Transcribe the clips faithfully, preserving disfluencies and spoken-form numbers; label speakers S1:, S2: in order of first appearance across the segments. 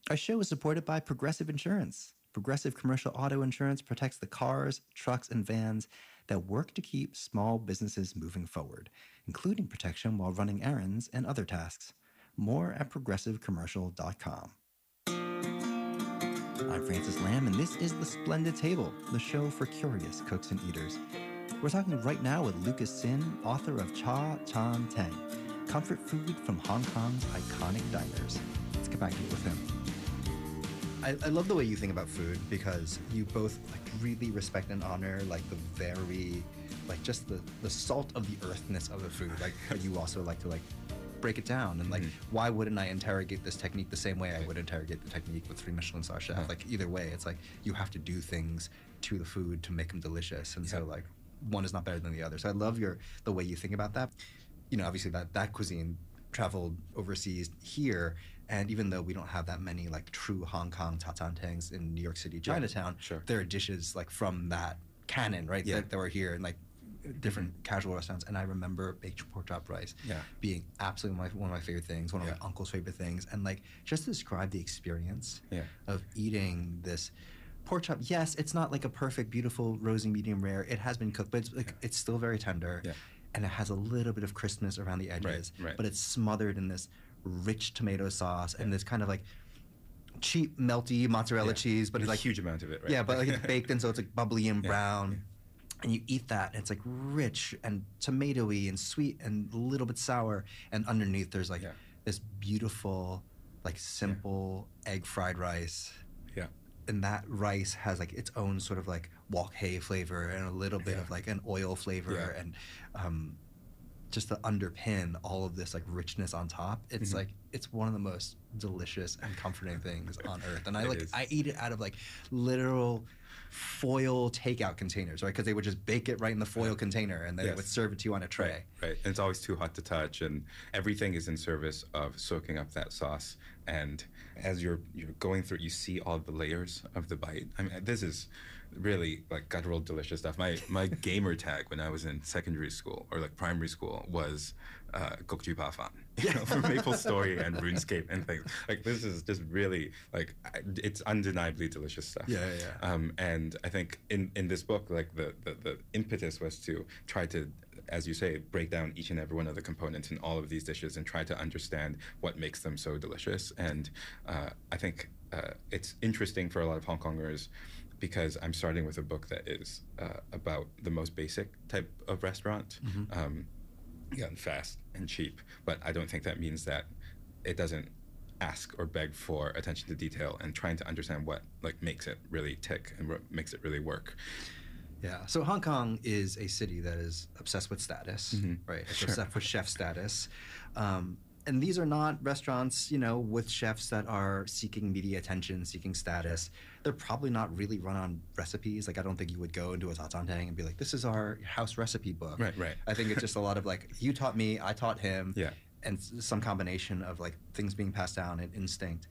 S1: Our show is supported by Progressive Insurance. Progressive Commercial Auto Insurance protects the cars, trucks, and vans that work to keep small businesses moving forward, including protection while running errands and other tasks. More at progressive commercial dot com. I'm Francis Lam, and this is The Splendid Table, the show for curious cooks and eaters. We're talking right now with Lucas Sin, author of Cha Chan Teng, comfort food from Hong Kong's iconic diners. Let's get back to it with him. I, I love the way you think about food because you both like really respect and honor like the very, like just the, the salt of the earthness of the food. Like, but you also like to like break it down and like, mm-hmm. why wouldn't I interrogate this technique the same way I would interrogate the technique with three Michelin star chef? Uh-huh. Like either way, it's like you have to do things to the food to make them delicious, and yeah. so like one is not better than the other. So I love your the way you think about that. You know, obviously that that cuisine traveled overseas here, and even though we don't have that many like true Hong Kong cha chan tengs in New York City, Chinatown,
S2: yeah, sure.
S1: there are dishes like from that canon, right? Yeah. That, that were here and like different mm-hmm. casual restaurants. And I remember baked pork chop rice
S2: yeah.
S1: being absolutely my, one of my favorite things, one of yeah. my uncle's favorite things. And like just to describe the experience
S2: yeah.
S1: of eating this pork chop. Yes, it's not like a perfect, beautiful, rosy, medium rare. It has been cooked, but it's like yeah. it's still very tender.
S2: Yeah.
S1: And it has a little bit of crispness around the edges,
S2: right, right.
S1: but it's smothered in this rich tomato sauce and yeah. this kind of like cheap, melty mozzarella
S2: yeah.
S1: cheese, but
S2: it's
S1: like
S2: a huge amount of it, right?
S1: Yeah, but like it's baked and so it's like bubbly and
S2: yeah.
S1: brown.
S2: Yeah.
S1: And you eat that, and it's like rich and tomatoey and sweet and a little bit sour. And underneath, there's like
S2: yeah.
S1: this beautiful, like simple yeah. egg fried rice.
S2: Yeah.
S1: And that rice has like its own sort of like wok hei flavor and a little bit
S2: yeah.
S1: of like an oil flavor
S2: yeah.
S1: and um, just to underpin all of this like richness on top. It's
S2: mm-hmm.
S1: like it's one of the most delicious and comforting things on earth. And I
S2: it
S1: like
S2: is.
S1: I eat it out of like literal foil takeout containers, right? Because they would just bake it right in the foil yeah. container and then
S2: yes.
S1: it would serve it to you on a tray.
S2: Right, right. And it's always too hot to touch, and everything is in service of soaking up that sauce. And as you're you're going through, you see all the layers of the bite. I mean, this is really like guttural, delicious stuff. My my gamer tag when I was in secondary school or like primary school was uh, Gokju Pa Fan, you know, for Maple Story and RuneScape and things. Like this is just really like it's undeniably delicious stuff.
S1: Yeah, yeah. yeah.
S2: Um, and I think in, in this book, like the, the, the impetus was to try to, as you say, break down each and every one of the components in all of these dishes and try to understand what makes them so delicious. And uh, I think uh, it's interesting for a lot of Hong Kongers because I'm starting with a book that is uh, about the most basic type of restaurant. Mm-hmm. Um, again, fast and cheap. But I don't think that means that it doesn't ask or beg for attention to detail and trying to understand what like makes it really tick and what makes it really work.
S1: Yeah. So Hong Kong is a city that is obsessed with status, mm-hmm. right? It's
S2: sure.
S1: obsessed with chef status. Um, and these are not restaurants, you know, with chefs that are seeking media attention, seeking status. They're probably not really run on recipes. Like, I don't think you would go into a cha chan teng and be like, this is our house recipe book.
S2: Right, right.
S1: I think it's just a lot of like, you taught me, I taught him.
S2: Yeah.
S1: And some combination of like things being passed down and instinct.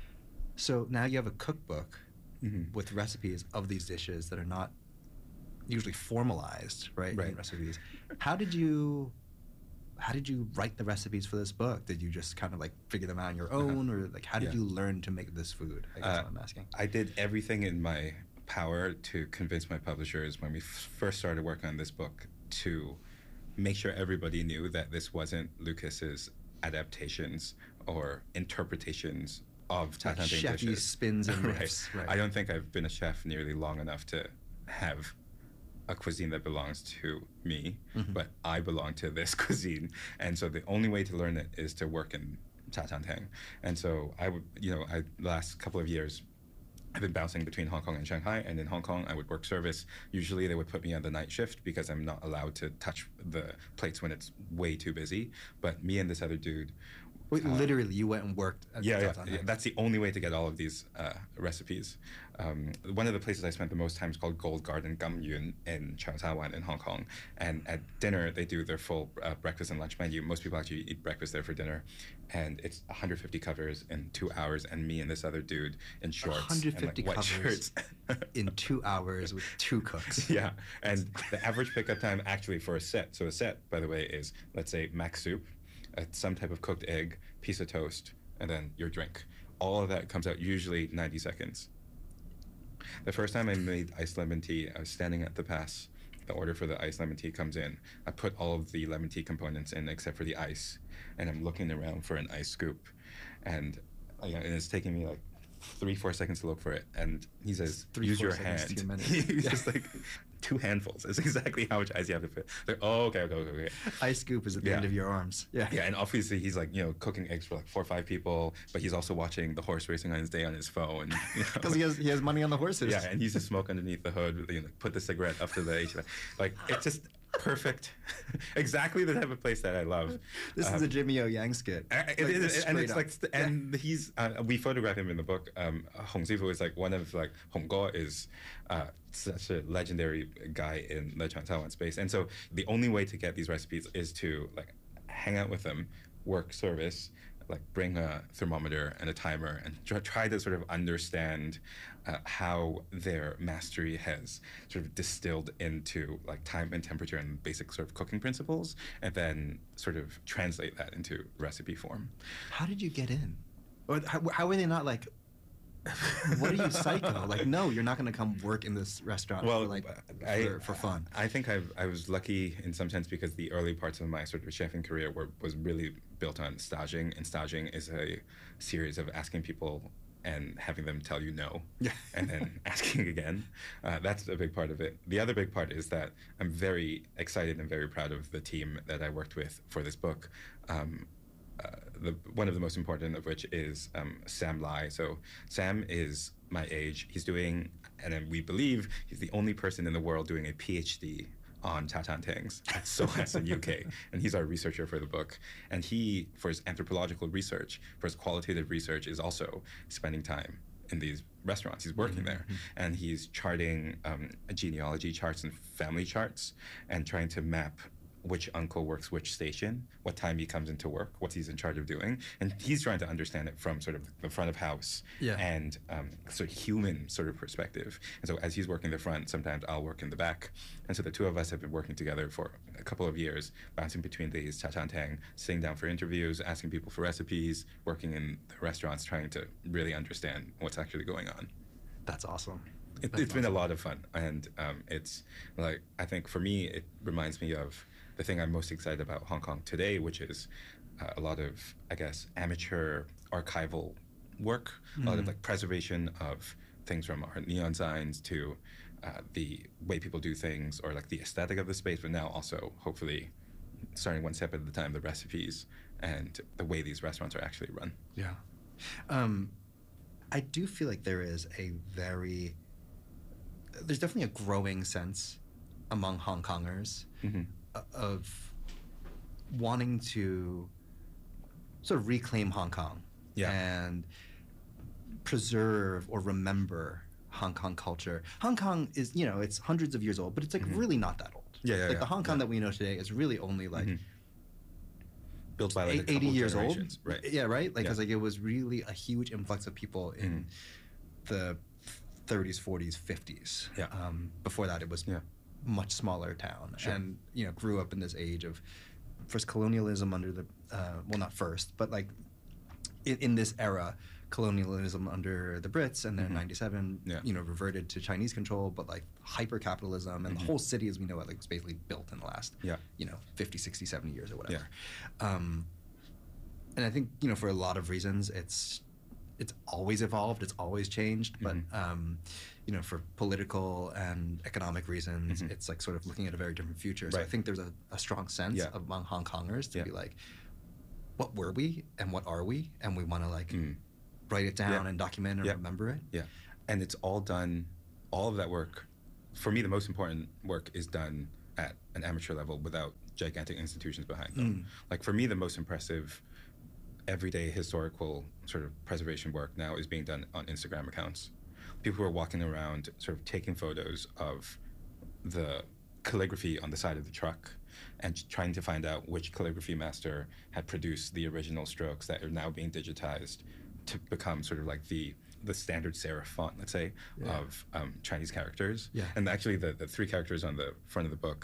S1: So now you have a cookbook mm-hmm. with recipes of these dishes that are not usually formalized, right?
S2: Right.
S1: In recipes. How did you how did you write the recipes for this book? Did you just kind of like figure them out on your own, uh-huh. or like how did yeah. you learn to make this food? I guess uh, what I'm asking.
S2: I did everything in my power to convince my publishers when we f- first started working on this book to make sure everybody knew that this wasn't Lucas's adaptations or interpretations of cha chan teng
S1: chefy
S2: dishes.
S1: Spins and riffs.
S2: right.
S1: Right.
S2: I don't think I've been a chef nearly long enough to have a cuisine that belongs to me, mm-hmm. but I belong to this cuisine. And so the only way to learn it is to work in cha chan teng. And so I would, you know, I last couple of years I've been bouncing between Hong Kong and Shanghai, and in Hong Kong I would work service. Usually they would put me on the night shift because I'm not allowed to touch the plates when it's way too busy. But me and this other dude...
S1: Wait, uh, literally, you went and worked at
S2: yeah,
S1: the
S2: yeah, yeah, that's the only way to get all of these uh, recipes. Um, one of the places I spent the most time is called Gold Garden Gam Yun in Cheung Sa Wan in Hong Kong. And at dinner, they do their full uh, breakfast and lunch menu. Most people actually eat breakfast there for dinner. And it's one hundred fifty covers in two hours, and me and this other dude in shorts.
S1: one hundred fifty
S2: and like, white
S1: covers
S2: shirts.
S1: in two hours with two cooks.
S2: Yeah, and the average pickup time actually for a set, so a set, by the way, is, let's say, mac soup, uh, some type of cooked egg, piece of toast, and then your drink. all of that comes out usually ninety seconds. The first time I made iced lemon tea, I was standing at the pass. The order for the iced lemon tea comes in. I put all of the lemon tea components in except for the ice, and I'm looking around for an ice scoop, and, uh, and it's taking me like three, four seconds to look for it. And he says,
S1: Three,
S2: use
S1: four
S2: your
S1: seconds to
S2: hand.
S1: a minute.
S2: He's
S1: Yeah.
S2: just like, two handfuls. It's exactly how much ice you have to fit. Like, oh, okay, okay, okay, okay.
S1: Ice scoop is at the
S2: Yeah.
S1: end of your arms. Yeah.
S2: Yeah, and obviously he's like, you know, cooking eggs for like four or five people, but he's also watching the horse racing on his day on his phone. You know?
S1: Because he has he has money on the horses.
S2: Yeah, and he used to smoke underneath the hood, you know, put the cigarette up to the H V A C. Like, it's just perfect. Exactly the type of place that I love.
S1: This
S2: Um,
S1: is a Jimmy O Yang skit.
S2: I- It
S1: Like,
S2: is,
S1: just
S2: and
S1: straight
S2: it's
S1: up.
S2: like, st- and he's, uh, we photograph him in the book. Um, Hong Zifu is like one of like, Hong Guo is uh, such a legendary guy in the Taiwan space. And so the only way to get these recipes is to like hang out with them, work service, like bring a thermometer and a timer and try, try to sort of understand uh, how their mastery has sort of distilled into like time and temperature and basic sort of cooking principles, and then sort of translate that into recipe form.
S1: How did you get in? Or how, how are they not like, what are you, psycho? Like, no, you're not going to come work in this restaurant
S2: Well,
S1: for, like,
S2: I,
S1: for, for fun.
S2: I think I've, I was lucky in some sense because the early parts of my sort of chefing career were was really built on staging, and staging is a series of asking people and having them tell you no,
S1: Yeah.
S2: and then asking again. Uh, that's a big part of it. The other big part is that I'm very excited and very proud of the team that I worked with for this book. Um, Uh, the, one of the most important of which is um, Sam Lai. So Sam is my age. He's doing, and then we believe he's the only person in the world doing a PhD on cha chaan tangs at S O A S in U K. And he's our researcher for the book. And he, for his anthropological research, for his qualitative research, is also spending time in these restaurants. He's working there, and he's charting um, genealogy charts and family charts and trying to map which uncle works which station, what time he comes into work, what he's in charge of doing. And he's trying to understand it from sort of the front of house
S1: Yeah.
S2: and um, sort of human sort of perspective. And so as he's working the front, sometimes I'll work in the back. And so the two of us have been working together for a couple of years, bouncing between these cha chaan tang, sitting down for interviews, asking people for recipes, working in the restaurants, trying to really understand what's actually going on.
S1: That's awesome.
S2: It,
S1: That's
S2: it's been a lot of fun, and um, it's like, I think for me, it reminds me of the thing I'm most excited about Hong Kong today, which is uh, a lot of, I guess, amateur archival work, mm-hmm. a lot of like preservation of things from our neon signs to uh, the way people do things, or like the aesthetic of the space, but now also hopefully starting one step at a time, the recipes and the way these restaurants are actually run.
S1: Yeah. Um, I do feel like there is a very, there's definitely a growing sense among Hong Kongers
S2: Mm-hmm.
S1: of wanting to sort of reclaim Hong Kong
S2: Yeah.
S1: and preserve or remember Hong Kong culture. Hong Kong is, you know, it's hundreds of years old, but it's like
S2: Mhm.
S1: really not that old.
S2: Yeah, yeah,
S1: Like
S2: yeah,
S1: the Hong Kong
S2: yeah.
S1: that we know today is really only like
S2: Mhm. Built by like a
S1: eight- eighty
S2: couple
S1: years old.
S2: generations, right?
S1: Yeah, right? Like,
S2: Yeah.
S1: cause like it was really a huge influx of people in
S2: Mhm.
S1: the thirties, forties, fifties.
S2: Yeah.
S1: Um, before that, it was
S2: Yeah.
S1: much smaller town,
S2: Sure.
S1: and you know, grew up in this age of first colonialism under the uh, well, not first, but like in, in this era, colonialism under the Brits, and then
S2: Mhm.
S1: ninety-seven,
S2: Yeah.
S1: you know, reverted to Chinese control, but like hyper capitalism, and
S2: Mhm.
S1: the whole city as we know it, like was basically built in the last,
S2: Yeah.
S1: you know, fifty, sixty, seventy years or whatever. Um, and I think, you know, for a lot of reasons, it's it's always evolved, it's always changed, but
S2: Mhm.
S1: um, you know, for political and economic reasons,
S2: Mhm.
S1: it's like sort of looking at a very different future. So I
S2: Right.
S1: think there's a, a strong sense
S2: Yeah.
S1: among Hong Kongers to
S2: Yeah.
S1: be like, what were we and what are we? And we want to like
S2: Mm.
S1: write it down
S2: Yeah.
S1: and document and
S2: Yeah.
S1: remember it.
S2: Yeah, and it's all done, all of that work, for me the most important work is done at an amateur level without gigantic institutions behind them.
S1: Mm.
S2: Like for me the most impressive everyday historical sort of preservation work now is being done on Instagram accounts. People who are walking around sort of taking photos of the calligraphy on the side of the truck and trying to find out which calligraphy master had produced the original strokes that are now being digitized to become sort of like the the standard serif font, let's say,
S1: Yeah.
S2: of um, Chinese characters.
S1: Yeah.
S2: And actually the, the three characters on the front of the book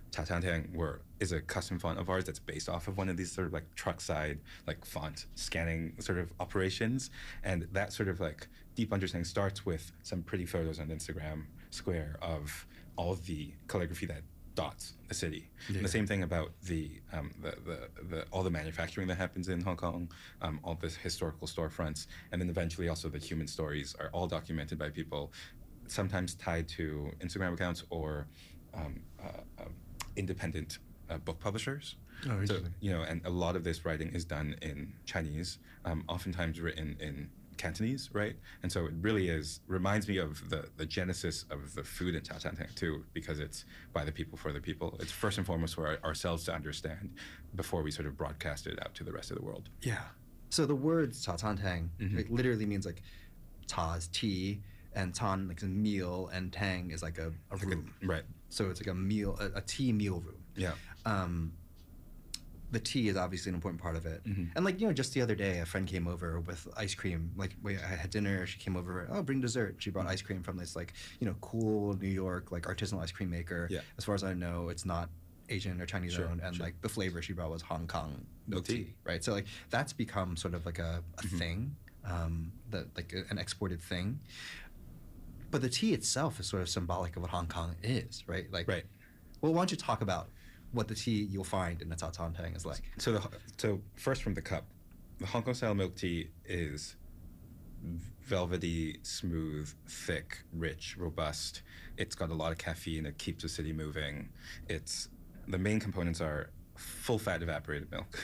S2: cha chan teng were is a custom font of ours that's based off of one of these sort of like truck side like font scanning sort of operations, and that sort of like deep understanding starts with some pretty photos on Instagram Square of all of the calligraphy that dots the city.
S1: Yeah.
S2: And the same thing about the, um, the, the, the all the manufacturing that happens in Hong Kong, um, all the historical storefronts, and then eventually also the human stories are all documented by people, sometimes tied to Instagram accounts or um, uh, um, independent uh, book publishers.
S1: Oh,
S2: so, you know, and a lot of this writing is done in Chinese, um, oftentimes written in Cantonese, right? And so it really is, reminds me of the, the genesis of the food in Cha Chan Teng too, because it's by the people, for the people. It's first and foremost for our, ourselves to understand before we sort of broadcast it out to the rest of the world.
S1: Yeah. So the word Cha Chan Teng,
S2: Mhm.
S1: it literally means like cha is tea, and tan like a meal, and tang is like a, a
S2: Like a-
S1: room.
S2: right.
S1: So it's like a meal, a, a tea meal room.
S2: Yeah.
S1: Um, the tea is obviously an important part of it.
S2: Mhm.
S1: And like, you know, just the other day, a friend came over with ice cream. Like, we I had dinner. She came over. Oh, bring dessert. She brought ice cream from this like, you know, cool New York like artisanal ice cream maker.
S2: Yeah.
S1: As far as I know, it's not Asian or Chinese
S2: Sure,
S1: owned, and
S2: sure.
S1: like the flavor she brought was Hong Kong milk
S2: Milk tea.
S1: tea, right? So like that's become sort of like a, a
S2: Mhm.
S1: thing, um, that like a, an exported thing. But the tea itself is sort of symbolic of what Hong Kong is, right? Like,
S2: Right.
S1: well, why don't you talk about what the tea you'll find in the Cha Chan Teng is like?
S2: So the so first from the cup, the Hong Kong style milk tea is velvety, smooth, thick, rich, robust. It's got a lot of caffeine. It keeps the city moving. It's the main components are full fat evaporated milk,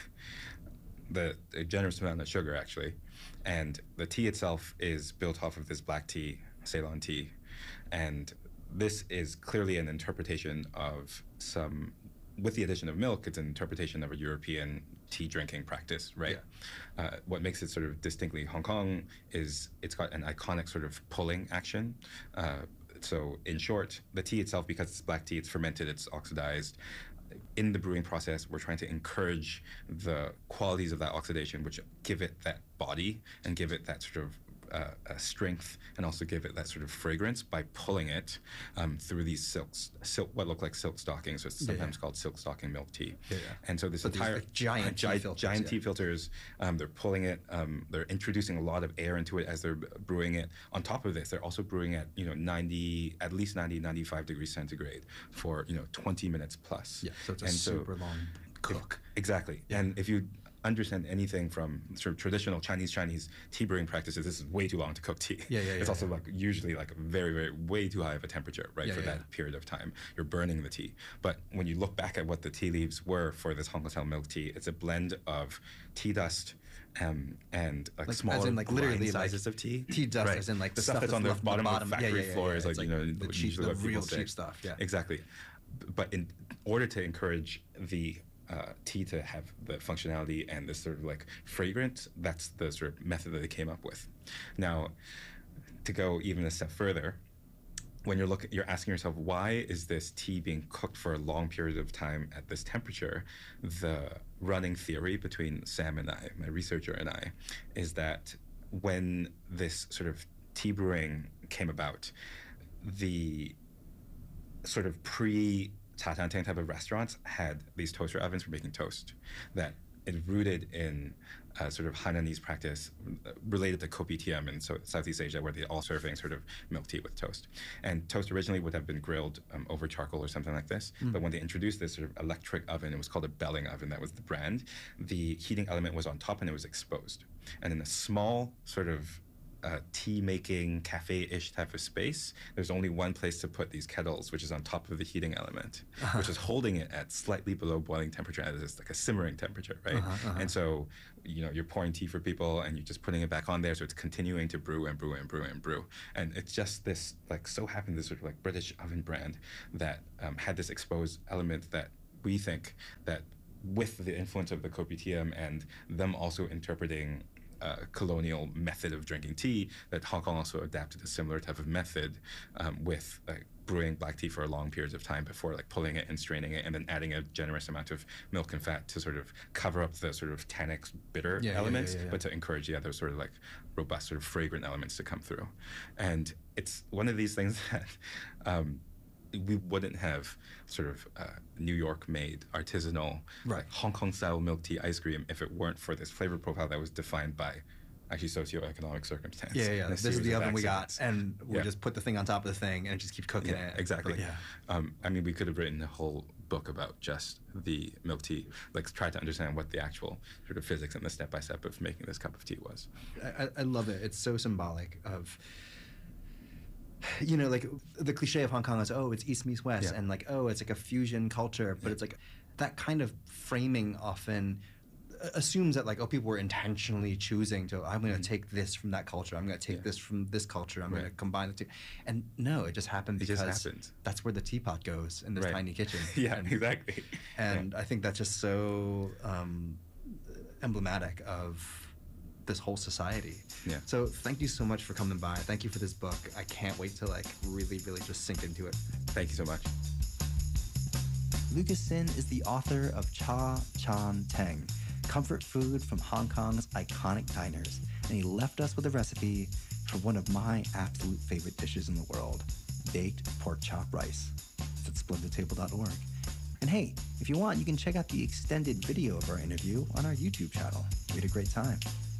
S2: the a generous amount of sugar actually, and the tea itself is built off of this black tea, Ceylon tea, and this is clearly an interpretation of some. With the addition of milk, it's an interpretation of a European tea drinking practice, right? Uh, what makes it sort of distinctly Hong Kong is it's got an iconic sort of pulling action. Uh, so in short, the tea itself, because it's black tea, it's fermented, it's oxidized. In the brewing process, we're trying to encourage the qualities of that oxidation, which give it that body and give it that sort of uh, uh, strength, and also give it that sort of fragrance by pulling it um, through these silks, silk, what look like silk stockings. So it's
S1: Yeah,
S2: sometimes
S1: yeah.
S2: called silk stocking milk tea.
S1: Yeah, yeah.
S2: And so this
S1: But these,
S2: entire
S1: like, giant tea
S2: gi-
S1: filters,
S2: giant
S1: yeah.
S2: tea filters, um, they're pulling it. Um, they're introducing a lot of air into it as they're b- brewing it. On top of this, they're also brewing at you know ninety, at least ninety, ninety-five degrees centigrade for you know twenty minutes plus.
S1: Yeah, so it's a
S2: And so-
S1: super long cook.
S2: Exactly.
S1: Yeah.
S2: And if you understand anything from sort of traditional Chinese Chinese tea brewing practices, this is way too long to cook tea.
S1: Yeah, yeah,
S2: It's
S1: yeah,
S2: also
S1: yeah.
S2: like usually like very, very way too high of a temperature, right,
S1: Yeah,
S2: for
S1: yeah,
S2: that
S1: yeah.
S2: period of time. You're burning the tea. But when you look back at what the tea leaves were for this Hong Kong style milk tea, it's a blend of tea dust um, and like,
S1: Like, as
S2: smaller
S1: in, like, literally,
S2: grind
S1: like,
S2: sizes of tea.
S1: Tea dust,
S2: Right.
S1: as in like the
S2: stuff
S1: stuff
S2: that's on the
S1: left
S2: bottom,
S1: bottom.
S2: of
S1: Yeah,
S2: factory
S1: yeah, yeah,
S2: floors,
S1: yeah.
S2: like,
S1: It's
S2: you know,
S1: the cheap,
S2: usually
S1: the
S2: what people
S1: real
S2: say.
S1: cheap stuff. Yeah.
S2: Exactly. B- But in order to encourage the uh, tea to have the functionality and this sort of like fragrance, that's the sort of method that they came up with. Now, to go even a step further, when you're looking, you're asking yourself, why is this tea being cooked for a long period of time at this temperature? The running theory between Sam and I, my researcher and I, is that when this sort of tea brewing came about, the sort of pre Cha Chan Teng type of restaurants had these toaster ovens for making toast that is rooted in uh, sort of Hainanese practice uh, related to kopitiam in so- Southeast Asia, where they're all serving sort of milk tea with toast. And toast originally would have been grilled um, over charcoal or something like this. But when they introduced this sort of electric oven, it was called a belling oven. That was the brand. The heating element was on top and it was exposed. And in a small sort of uh, tea-making, cafe-ish type of space, there's only one place to put these kettles, which is on top of the heating element,
S1: Uh-huh.
S2: which is holding it at slightly below boiling temperature, as it's like a simmering temperature, right?
S1: Uh-huh, uh-huh.
S2: And so, you know, you're pouring tea for people, and you're just putting it back on there, so it's continuing to brew and brew and brew and brew. And it's just this, like, so happened this sort of like British oven brand that um, had this exposed element that we think that with the influence of the kopitiam and them also interpreting uh, colonial method of drinking tea, that Hong Kong also adapted a similar type of method um, with like brewing black tea for long periods of time before like pulling it and straining it and then adding a generous amount of milk and fat to sort of cover up the sort of tannic bitter
S1: Yeah, yeah,
S2: elements,
S1: yeah, yeah, yeah.
S2: but to encourage the other sort of like robust sort of fragrant elements to come through. And it's one of these things that um, we wouldn't have sort of uh, New York-made artisanal
S1: Right.
S2: like Hong Kong-style milk tea ice cream if it weren't for this flavor profile that was defined by actually socioeconomic circumstance.
S1: Yeah, yeah.
S2: and a
S1: This is
S2: series
S1: the
S2: of
S1: oven we got,
S2: accidents.
S1: and we
S2: Yeah.
S1: just put the thing on top of the thing, and it just keeps cooking
S2: Yeah,
S1: it.
S2: exactly.
S1: Yeah.
S2: Um, I mean, we could have written a whole book about just the milk tea, like try to understand what the actual sort of physics and the step-by-step of making this cup of tea was.
S1: I, I love it. It's so symbolic of, you know, like the cliche of Hong Kong is, oh, it's East meets West,
S2: Yeah.
S1: and like, oh, it's like a fusion culture, but
S2: Yeah.
S1: it's like that kind of framing often assumes that like, oh, people were intentionally choosing to, I'm going to
S2: Mhm.
S1: take this from that culture, I'm going to take
S2: Yeah.
S1: this from this culture, I'm going to
S2: Right.
S1: combine the two. And no, it just happened
S2: It
S1: because
S2: just happened.
S1: that's where the teapot goes in this
S2: Right.
S1: tiny kitchen.
S2: Yeah,
S1: and,
S2: exactly.
S1: and I think that's just so um, emblematic of this whole society.
S2: Yeah.
S1: So thank you so much for coming by. Thank you for this book. I can't wait to like really, really just sink into it.
S2: Thank you so much.
S1: Lucas Sin is the author of Cha Chan Teng, comfort food from Hong Kong's iconic diners. And he left us with a recipe for one of my absolute favorite dishes in the world, baked pork chop rice. It's at splendid table dot org. And hey, if you want, you can check out the extended video of our interview on our YouTube channel. We had a great time.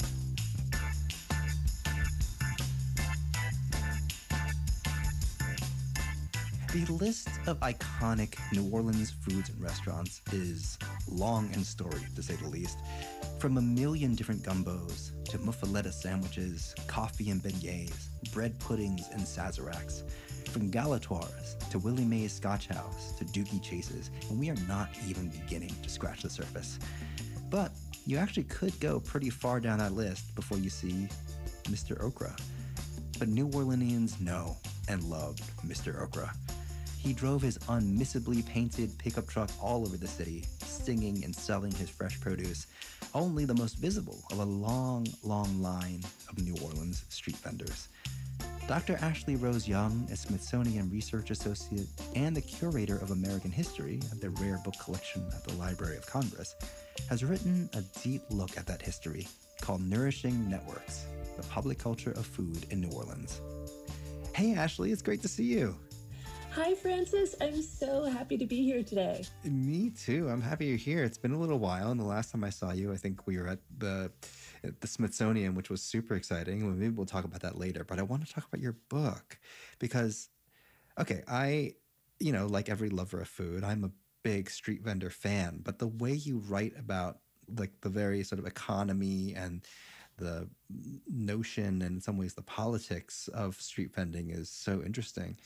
S1: The list of iconic New Orleans foods and restaurants is long and storied, to say the least. From a million different gumbos to muffaletta sandwiches, coffee and beignets, bread puddings and sazeracs. From Galatoire's to Willie Mae's Scotch House to Doogie Chase's, and we are not even beginning to scratch the surface. But you actually could go pretty far down that list before you see Mister Okra. But New Orleanians know and loved Mister Okra. He drove his unmissably painted pickup truck all over the city, singing and selling his fresh produce, only the most visible of a long, long line of New Orleans street vendors. Doctor Ashley Rose Young, a Smithsonian Research Associate and the curator of American history at the rare book collection at the Library of Congress, has written a deep look at that history called Nourishing Networks, the Public Culture of Food in New Orleans. Hey, Ashley, it's great to see you.
S3: Hi, Francis. I'm so happy to be here today.
S1: Me too. I'm happy you're here. It's been a little while, and the last time I saw you, I think we were at the at the Smithsonian, which was super exciting. Maybe we'll talk about that later. But I want to talk about your book because, okay, I, you know, like every lover of food, I'm a big street vendor fan. But the way you write about like the very sort of economy and the notion and in some ways the politics of street vending is so interesting.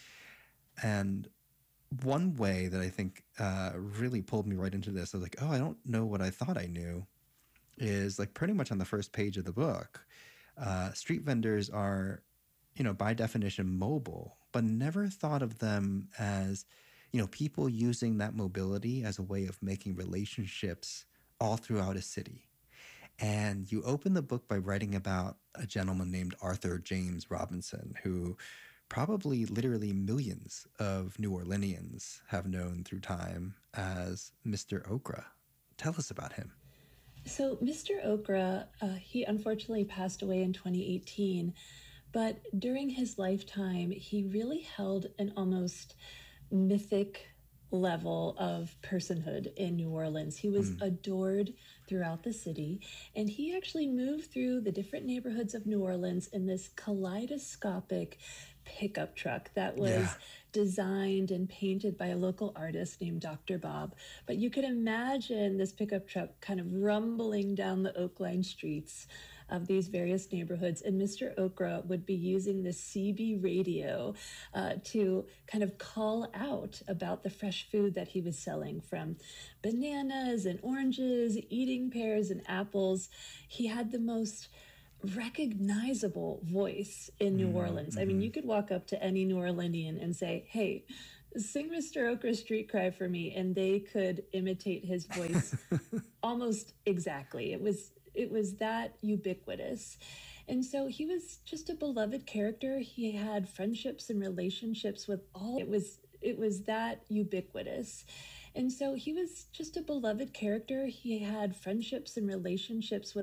S1: And one way that I think uh, really pulled me right into this, I was like, oh, I don't know what I thought I knew, is like pretty much on the first page of the book. Uh, street vendors are, you know, by definition mobile, but never thought of them as, you know, people using that mobility as a way of making relationships all throughout a city. And you open the book by writing about a gentleman named Arthur James Robinson, who probably literally millions of New Orleanians have known through time as Mister Okra. Tell us about him.
S3: So, Mister Okra, uh, he unfortunately passed away in twenty eighteen, but during his lifetime, he really held an almost mythic level of personhood in New Orleans. He was mm. adored throughout the city, and he actually moved through the different neighborhoods of New Orleans in this kaleidoscopic pickup truck that was yeah. designed and painted by a local artist named Doctor Bob. But you could imagine this pickup truck kind of rumbling down the Oakline streets of these various neighborhoods, and Mister Okra would be using the C B radio uh, to kind of call out about the fresh food that he was selling, from bananas and oranges, eating pears and apples. He had the most recognizable voice in New mm-hmm. Orleans. I mean, you could walk up to any New Orleanian and say, hey, sing Mister Okra's street cry for me, and they could imitate his voice almost exactly. It was it was that ubiquitous. And so he was just a beloved character. He had friendships and relationships with all. It was it was that ubiquitous. And so he was just a beloved character. He had friendships and relationships with